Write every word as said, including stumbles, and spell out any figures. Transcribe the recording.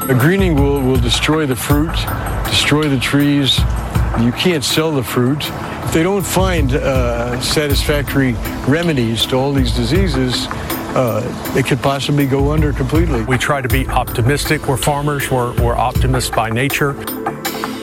A greening will, will destroy the fruit, destroy the trees. You can't sell the fruit. If they don't find uh, satisfactory remedies to all these diseases, uh, it could possibly go under completely. We try to be optimistic. We're farmers. We're, we're optimists by nature.